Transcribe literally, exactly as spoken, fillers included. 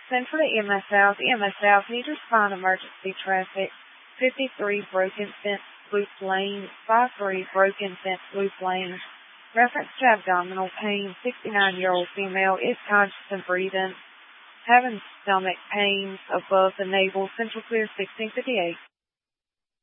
Central to E M S South. E M S South need to respond emergency traffic. fifty-three broken fence loop lane. fifty-three broken fence loop lane. Reference to abdominal pain. sixty-nine-year-old female is conscious and breathing. Having stomach pains above the navel. Central clear sixteen fifty-eight.